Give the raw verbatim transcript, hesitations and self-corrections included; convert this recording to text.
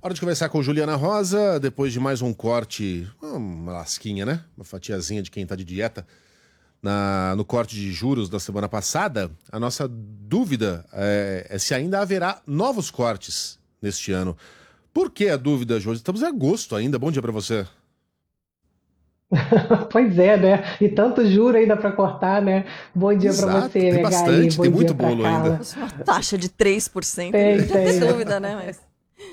Hora de conversar com Juliana Rosa, depois de mais um corte, uma lasquinha, né? Uma fatiazinha de quem tá de dieta. Na, no corte de juros da semana passada, a nossa dúvida é, é se ainda haverá novos cortes neste ano. Por que a dúvida, Josi? Estamos em agosto ainda. Bom dia para você. Pois é, né? E tanto juro ainda para cortar, né? Bom dia para Exato, você, tem Megali. bastante, tem Bom dia muito para bolo ainda. Carla. Fosse uma taxa de três por cento, a gente Tem, podia ter tem. dúvida, né? Mas